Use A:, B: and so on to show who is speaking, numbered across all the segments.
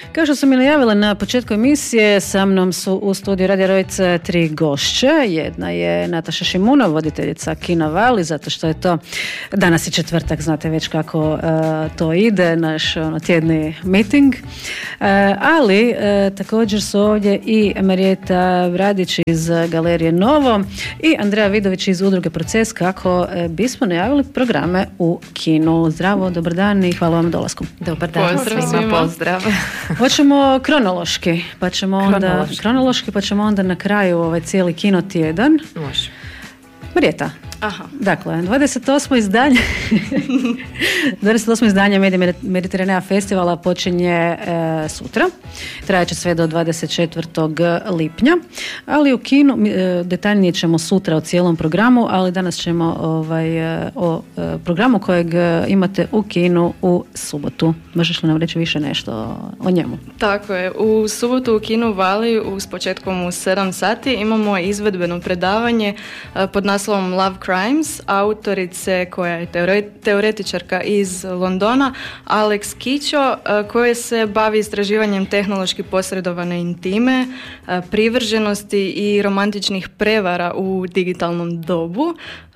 A: Kao što sam i najavila na početku emisije, sa mnom su u studiju Radio Rojca 3 gošće. Jedna je Nataša Šimunov, voditeljica Kina Vali, zato što je to danas i četvrtak, znate već kako to ide, naš tjedni meeting. Ali također su ovdje i Marijeta Vradić iz Galerije Novo i Andreja Vidović iz Udruge Proces, kako bismo najavili programe u kinu. Zdravo, dobar dan i hvala vam dolasku.
B: Dobar dan, svima pozdrav.
A: Hoćemo kronološki, pa ćemo onda na kraju cijeli kino tjedan.
B: Može.
A: Marijeta.
B: Aha.
A: Dakle, 28. izdanje Mediteranea festivala počinje sutra. Trajaće sve do 24. lipnja. Ali u kinu, detaljnije ćemo sutra o cijelom programu, ali danas ćemo o programu kojeg imate u kinu u subotu. Možeš li nam reći više nešto o njemu?
B: Tako je. U subotu u kinu Vali s početkom u 7 sati imamo izvedbeno predavanje pod naslovom Love Crimes, autorice koja je teoretičarka iz Londona, Alex Kicho, koja se bavi istraživanjem tehnološki posredovane intime, privrženosti i romantičnih prevara u digitalnom dobu.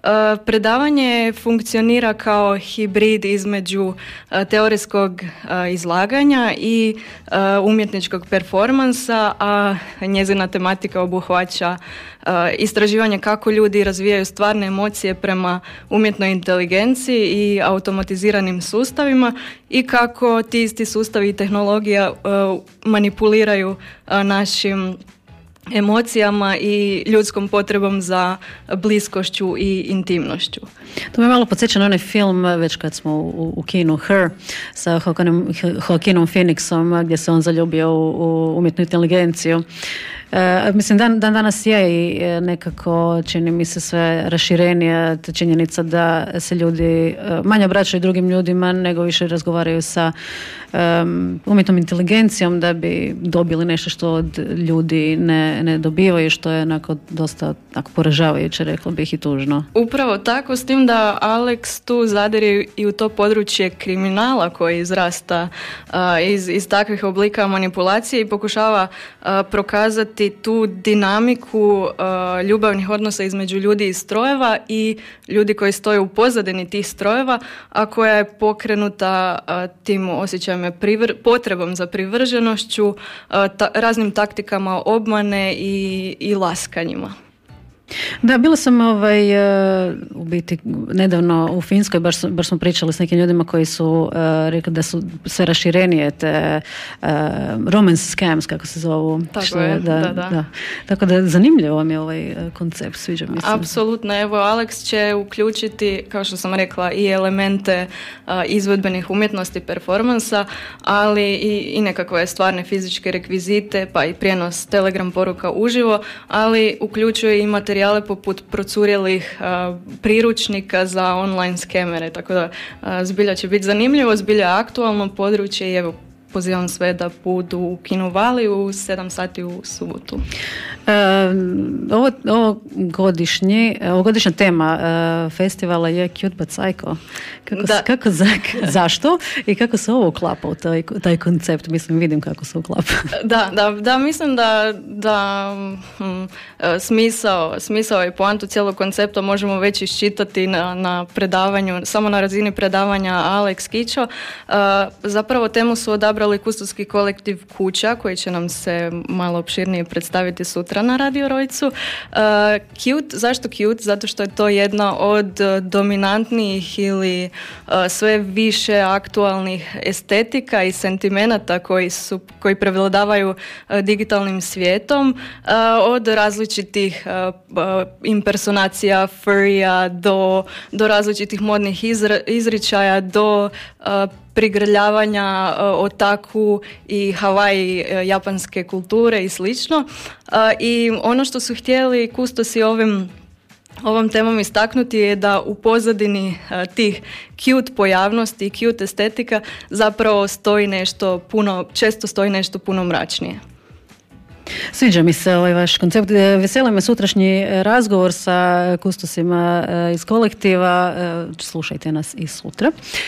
B: Predavanje funkcionira kao hibrid između teorijskog izlaganja i umjetničkog performansa, a njezina tematika obuhvaća istraživanje kako ljudi razvijaju stvarne emocije prema umjetnoj inteligenciji i automatiziranim sustavima i kako ti isti sustavi i tehnologija manipuliraju našim emocijama i ljudskom potrebom za bliskošću i intimnošću.
A: To me malo podsjeća na onaj film, već kad smo u kinu, Her, sa Joaquinom Phoenixom, gdje se on zaljubio u umjetnu inteligenciju. Mislim, danas je i nekako, čini mi se, sve raširenija ta činjenica da se ljudi manje obraćaju drugim ljudima, nego više razgovaraju sa umjetnom inteligencijom da bi dobili nešto što od ljudi ne dobivaju, što je onako dosta poražavajuće, rekla bih, i tužno.
B: Upravo tako, s tim da Alex tu zadire i u to područje kriminala koji izrasta iz takvih oblika manipulacije i pokušava prokazati tu dinamiku ljubavnih odnosa između ljudi i strojeva i ljudi koji stoje u pozadini tih strojeva, a koja je pokrenuta tim osjećajem potrebom za privrženošću, raznim taktikama obmane i laskanjima.
A: Da, bila sam u biti nedavno u Finskoj, baš smo pričali s nekim ljudima koji su rekli da su sve raširenije te romance scams, kako se zovu.
B: Tako je, da.
A: Tako da zanimljivo mi je ovaj koncept, sviđa mi se.
B: Apsolutno, evo Alex će uključiti, kao što sam rekla, i elemente izvedbenih umjetnosti, performansa, ali i nekakve stvarne fizičke rekvizite, pa i prijenos Telegram poruka uživo, ali uključuje i materijale poput procurjelih priručnika za online skemere, tako da zbilja će biti zanimljivo, zbilja aktualno područje i evo pozivam sve da budu u kinu Vali u 7 sati u subotu. Ovogodišnja tema festivala je Cute but Psycho. Zašto? I kako se ovo uklapa u taj koncept? Mislim, vidim kako se uklapa. Da, mislim da smisao i poantu cijelog koncepta možemo već iščitati na predavanju, samo na razini predavanja Alex Kicho. Zapravo temu su odabrali kustovski kolektiv Kuća, koji će nam se malo opširnije predstaviti sutra na Radio Rojcu. Cute, zašto cute? Zato što je to jedna od dominantnijih ili sve više aktualnih estetika i sentimenata koji prevladavaju digitalnim svijetom, od različitih impersonacija furrya do različitih modnih izričaja, do prigrljavanja otaku i Hawaii japanske kulture i slično. I ono što su htjeli kustosi ovom temom istaknuti je da u pozadini tih cute pojavnosti i cute estetika zapravo često stoji nešto puno mračnije.
A: Sviđa mi se ovaj vaš koncept. Veseli me sutrašnji razgovor sa kustosima iz kolektiva. Slušajte nas i sutra.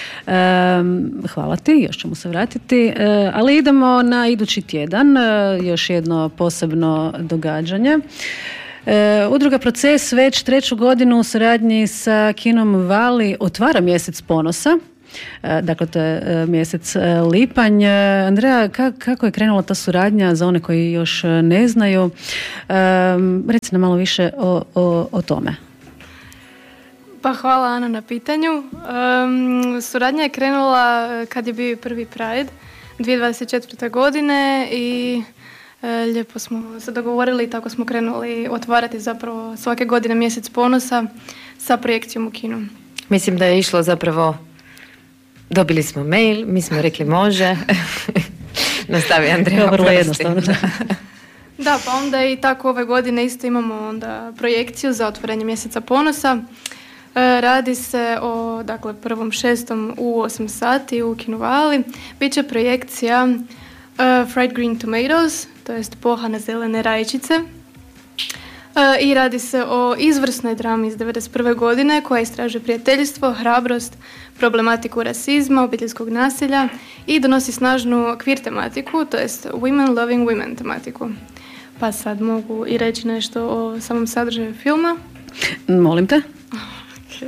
A: Hvala ti, još ćemo se vratiti. Ali idemo na idući tjedan. Još jedno posebno događanje. Udruga Proces već 3. godinu u suradnji sa kinom Vali otvara mjesec ponosa. Dakle, to je mjesec lipanj. Andreja, kako je krenula ta suradnja za one koji još ne znaju? Reci nam malo više o tome.
C: Pa hvala Ana na pitanju. Suradnja je krenula kad je bio prvi Pride 2024. godine i lijepo smo se dogovorili i tako smo krenuli otvarati zapravo svake godine mjesec ponosa sa projekcijom u kinu.
D: Mislim da je išlo zapravo, dobili smo mail, mi smo rekli može. Nastavi Andreja.
A: Vrlo jednostavno.
C: Da, pa onda i tako ove godine isto imamo onda projekciju za otvorenje mjeseca ponosa. Radi se o, dakle, 1.6. u 8 sati u kinu Vali. Biće projekcija Fried Green Tomatoes, to jest pohane zelene rajčice. I radi se o izvrsnoj drami iz 1991. godine koja istražuje prijateljstvo, hrabrost, problematiku rasizma, obiteljskog nasilja i donosi snažnu queer tematiku, to jest women loving women tematiku. Pa sad mogu i reći nešto o samom sadržaju filma.
A: Molim te.
C: Okay.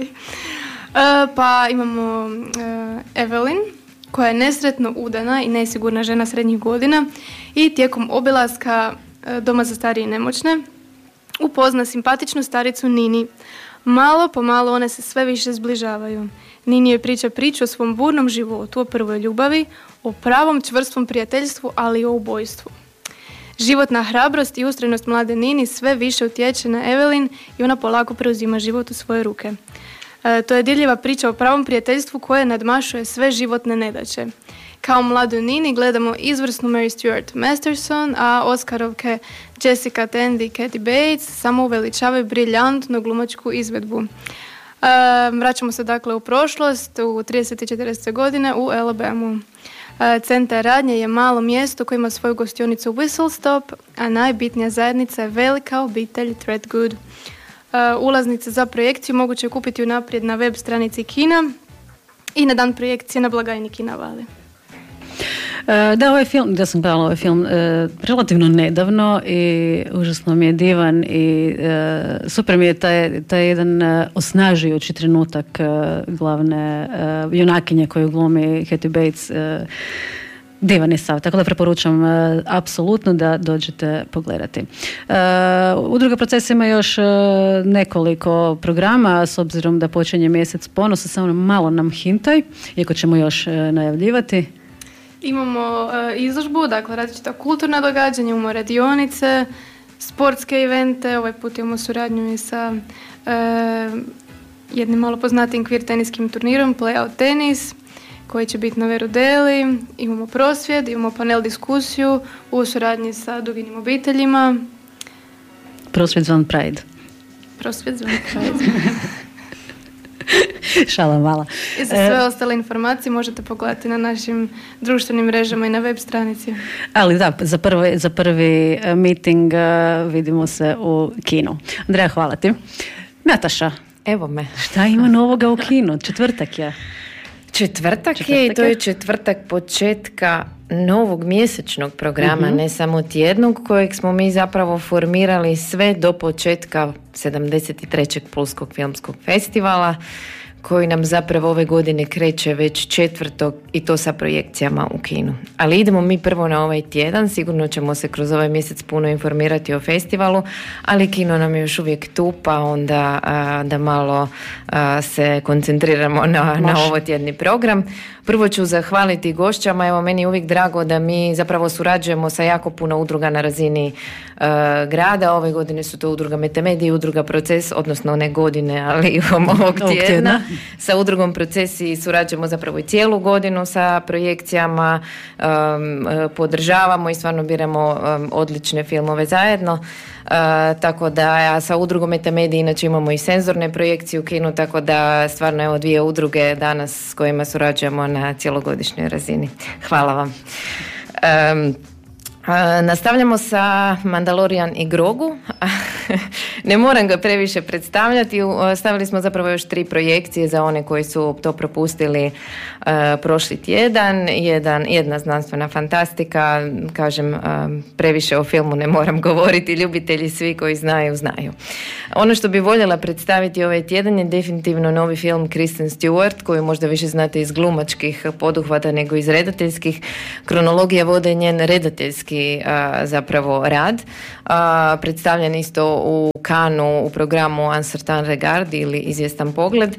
C: Pa imamo Evelyn, koja je nesretno udana i nesigurna žena srednjih godina i tijekom obilaska doma za starije i nemoćne upozna simpatičnu staricu Nini. Malo po malo one se sve više zbližavaju. Nini joj priča priču o svom burnom životu, o prvoj ljubavi, o pravom čvrstvom prijateljstvu, ali i o ubojstvu. Životna hrabrost i ustrajnost mlade Nini sve više utječe na Evelyn i ona polako preuzima život u svoje ruke. To je dirljiva priča o pravom prijateljstvu koje nadmašuje sve životne nedaće. Kao mladu Nini gledamo izvrsnu Mary Stuart Masterson, a Oscarovke Jessica Tandy i Kathy Bates samo uveličavaju briljantnu glumačku izvedbu. Vraćamo se dakle u prošlost, u 30. i 40. godine u Alabamu. Centar radnje je malo mjesto koje ima svoju gostionicu Whistle Stop, a najbitnija zajednica je velika obitelj Threadgood. Ulaznice za projekciju moguće je kupiti unaprijed na web stranici kina i na dan projekcije na blagajni kina Vali.
A: Da, ovaj film, da sam gledala ovaj film relativno nedavno i užasno mi je divan i super mi je taj jedan osnažujući trenutak glavne junakinje koju glumi Kathy Bates. Divan je sav, tako da preporučam apsolutno da dođete pogledati. Udruga Proces ima još nekoliko programa, s obzirom da počinje mjesec ponosa, samo malo nam hintaj, iako ćemo još najavljivati.
C: Imamo izložbu, dakle različita kulturna događanja, imamo radionice, sportske evente, ovaj put imamo suradnju i sa jednim malo poznatijim queer teniskim turnirom, Playout tenis, koji će biti na Verudeli. Imamo prosvjed, imamo panel diskusiju u suradnji sa Duginim obiteljima.
A: Prosvjed zvan Pride.
C: Prosvjed zvan Pride.
A: Šala mala.
C: I za sve ostale informacije možete pogledati na našim društvenim mrežama i na web stranici.
A: Ali da, za prvi meeting vidimo se u kinu. Andreja, hvala ti. Nataša.
D: Evo me.
A: Šta ima novoga u kinu? Četvrtak je.
D: Četvrtak je i to je četvrtak početka novog mjesečnog programa, ne samo tjednog, kojeg smo mi zapravo formirali sve do početka 73. Pulskog filmskog festivala, koji nam zapravo ove godine kreće već 4. i to sa projekcijama u kinu. Ali idemo mi prvo na ovaj tjedan, sigurno ćemo se kroz ovaj mjesec puno informirati o festivalu, ali kino nam je još uvijek tu, pa onda da malo se koncentriramo na ovo tjedni program. Prvo ću zahvaliti gošćama, evo meni je uvijek drago da mi zapravo surađujemo sa jako puno udruga na razini grada. Ove godine su to udruga Metamedija i udruga Proces, odnosno ne godine, ali ovog tjedna. Sa udrugom Procesi surađujemo zapravo i cijelu godinu sa projekcijama, podržavamo i stvarno biramo odlične filmove zajedno. Tako da sa udrugom Metamedija inače imamo i senzorne projekcije u kinu, tako da stvarno evo 2 udruge danas s kojima surađujemo na cjelogodišnjoj razini. Hvala vam. Nastavljamo sa Mandalorian i Grogu. Ne moram ga previše predstavljati. Stavili smo zapravo još 3 projekcije za one koji su to propustili prošli tjedan. Jedna znanstvena fantastika. Kažem, previše o filmu ne moram govoriti. Ljubitelji svi koji znaju. Ono što bi voljela predstaviti ovaj tjedan je definitivno novi film Kristen Stewart, koju možda više znate iz glumačkih poduhvata nego iz redateljskih. Kronologija vode njen redateljski zapravo rad, predstavljen isto u Cannesu u programu Uncertain Regard ili Izvjestan pogled.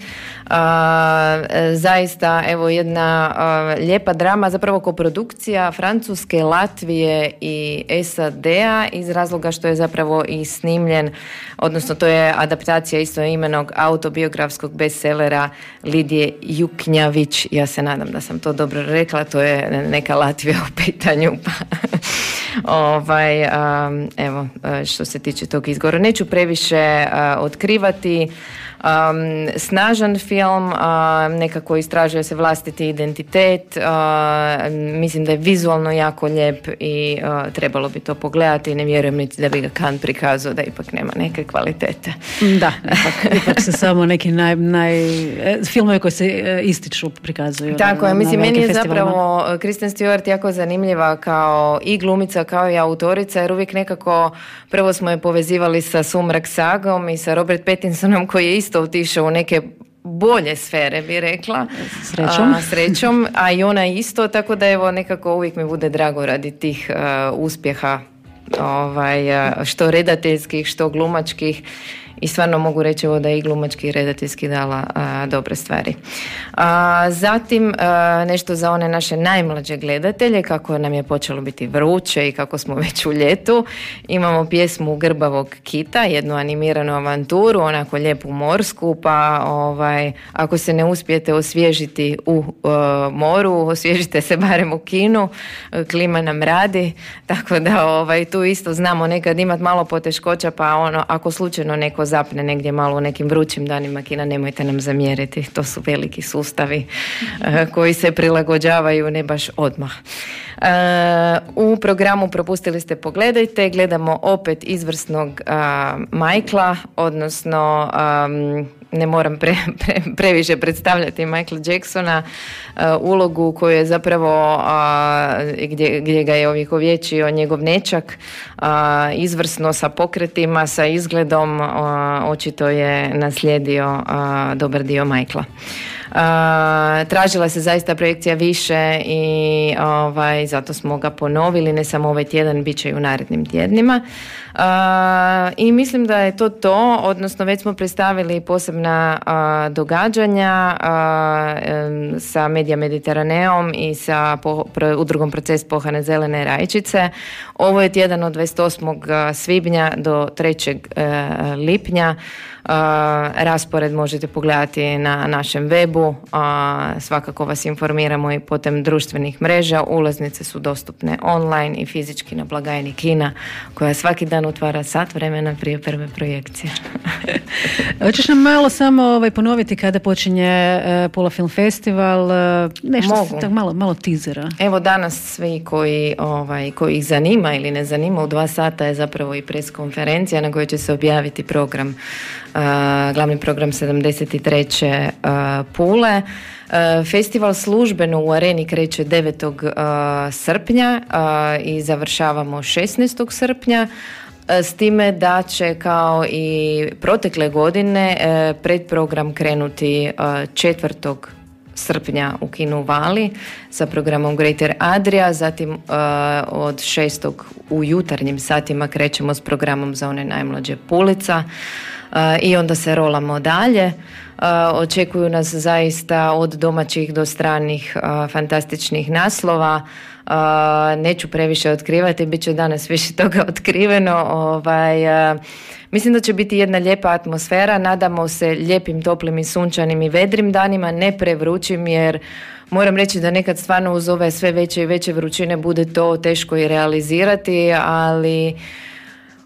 D: Zaista evo jedna lijepa drama, zapravo koprodukcija Francuske, Latvije i SAD-a iz razloga što je zapravo i snimljen, odnosno to je adaptacija istoimenog autobiografskog bestsellera Lidije Juknjavić. Ja se nadam da sam to dobro rekla, to je neka Latvija u pitanju. Evo, što se tiče tog izgovora, neću previše otkrivati. Snažan film, nekako istražuje se vlastiti identitet, mislim da je vizualno jako lijep i trebalo bi to pogledati. Ne vjerujem niti da bi ga Cannes prikazao, da ipak nema neke kvalitete.
A: Da, ipak se samo neki filmovi koji se ističu prikazuju.
D: Tako je, mislim, meni je zapravo Kristen Stewart jako zanimljiva kao i glumica, kao i autorica, jer uvijek nekako prvo smo je povezivali sa Sumrak sagom i sa Robert Pattinsonom koji je isto otišao u neke bolje sfere, bi rekla. Srećom, a i ona isto, tako da evo nekako uvijek mi bude drago radi tih uspjeha, što redateljskih, što glumačkih. I stvarno mogu reći da je i glumački i redateljski dala dobre stvari. Zatim nešto za one naše najmlađe gledatelje, kako nam je počelo biti vruće i kako smo već u ljetu. Imamo pjesmu Grbavog kita, jednu animiranu avanturu, onako lijepu morsku, pa ako se ne uspijete osvježiti u moru, osvježite se barem u kinu, klima nam radi, tako da tu isto znamo nekad imati malo poteškoća, pa ako slučajno neko zapne negdje malo u nekim vrućim danima kina, nemojte nam zamjeriti, to su veliki sustavi koji se prilagođavaju ne baš odmah. U programu Propustili ste, pogledajte, gledamo opet izvrsnog Michaela, odnosno ne moram previše predstavljati Michaela Jacksona, ulogu koju je zapravo gdje ga je ovjekovječio njegov nečak, izvrsno sa pokretima, sa izgledom, očito je naslijedio dobar dio Michaela. Tražila se zaista projekcija više i zato smo ga ponovili, ne samo ovaj tjedan, bit će i u narednim tjednima. I mislim da je to, odnosno već smo predstavili posebna događanja sa Medija Mediteraneom i sa udrugom Proces pohane zelene rajčice. Ovo je tjedan od 28. svibnja do 3. lipnja. Raspored možete pogledati na našem webu, svakako vas informiramo i putem društvenih mreža. Ulaznice su dostupne online i fizički na blagajni kina, koja svaki dan otvara sat vremena prije prve projekcije.
A: Hoćeš nam malo samo ponoviti kada počinje Pula Film Festival, nešto tako malo teasera. Evo
D: danas svi koji ih zanima ili ne zanima, u 2 sata je zapravo i pres konferencija na kojoj će se objaviti program, glavni program 73. Pule. Festival službeno u Areni kreće 9. srpnja i završavamo 16. srpnja. S time da će kao i protekle godine predprogram krenuti 4. srpnja u kinu Vali sa programom Greater Adria, zatim od 6. u jutarnjim satima krećemo s programom za one najmlađe Pulica i onda se rolamo dalje. Očekuju nas zaista od domaćih do stranih fantastičnih naslova. Neću previše otkrivati, bit će danas više toga otkriveno. Mislim da će biti jedna lijepa atmosfera, nadamo se lijepim, toplim i sunčanim i vedrim danima, ne prevrućim, jer moram reći da nekad stvarno uz ove sve veće i veće vrućine bude to teško i realizirati, ali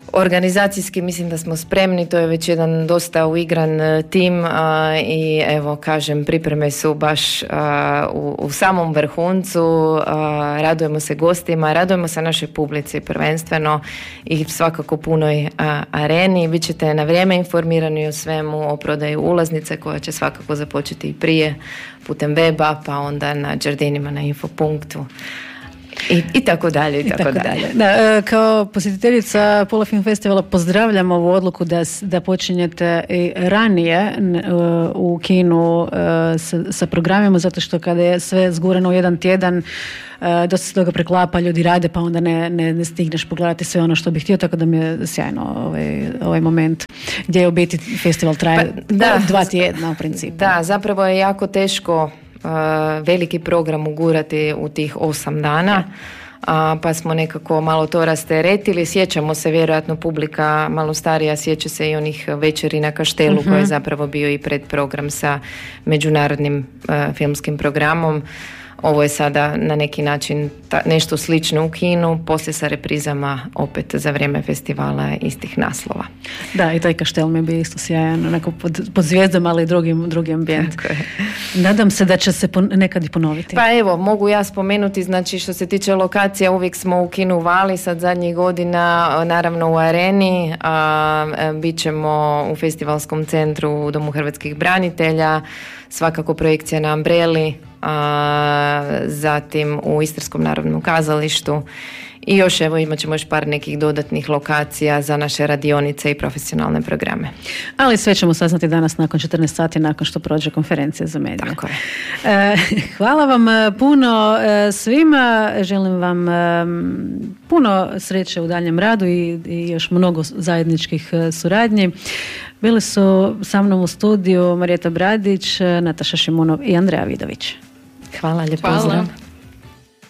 D: Organizacijski mislim da smo spremni, to je već jedan dosta uigran tim i evo kažem, pripreme su baš u samom vrhuncu, radujemo se gostima, radujemo se našoj publici prvenstveno i svakako punoj areni. Vi ćete na vrijeme informirani o svemu, o prodaju ulaznice koja će svakako započeti i prije putem weba, pa onda na Đardinima na Infopunktu. I tako dalje, i tako dalje.
A: Da, kao posjetiteljica Pula Film Festivala pozdravljam ovu odluku da počinjete i ranije u kinu sa programima, zato što kada je sve zgurano u jedan tjedan, dosta se toga preklapa, ljudi rade, pa onda ne stigneš pogledati sve ono što bih htio, tako da mi je sjajno ovaj moment gdje je u biti festival traje 2 tjedna u principu.
D: Da, zapravo je jako teško veliki program ugurati u tih 8 dana, pa smo nekako malo to rasteretili. Sjećamo se, vjerojatno publika malo starija sjeća se i onih večeri na Kaštelu, koji je zapravo bio i predprogram sa međunarodnim filmskim programom. Ovo je sada na neki način nešto slično u kinu, poslije sa reprizama opet za vrijeme festivala istih naslova.
A: Da, i taj Kaštel mi je bio isto sjajan, onako pod zvijezdama, ali i drugi ambijent. Nadam se da će se nekad i ponoviti.
D: Pa evo, mogu ja spomenuti, znači što se tiče lokacija, uvijek smo u kinu Vali, sad zadnjih godina, naravno u Areni, bit ćemo u Festivalskom centru u Domu hrvatskih branitelja, svakako projekcija na Umbrelli, zatim u Istarskom narodnom kazalištu i još evo imat ćemo još par nekih dodatnih lokacija za naše radionice i profesionalne programe.
A: Ali sve ćemo saznati danas nakon 14 sati, nakon što prođe konferencija za medije.
D: Tako je.
A: Hvala vam puno svima, želim vam puno sreće u daljem radu i još mnogo zajedničkih suradnji. Bili su sa mnom u studiju Marijeta Bradić, Nataša Šimunov i Andreja Vidović.
D: Hvala, lijep pozdrav.